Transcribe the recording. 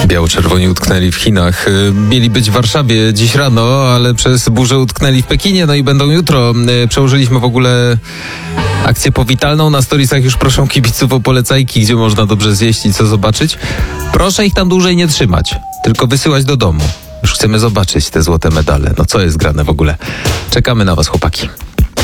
Biało-czerwoni utknęli w Chinach. Mieli być w Warszawie dziś rano, ale przez burzę utknęli w Pekinie, no i będą jutro. Przełożyliśmy w ogóle akcję powitalną. Na storiesach już proszą kibiców o polecajki, gdzie można dobrze zjeść i co zobaczyć. Proszę ich tam dłużej nie trzymać, tylko wysyłać do domu. Już chcemy zobaczyć te złote medale. No co jest grane w ogóle? Czekamy na was, chłopaki.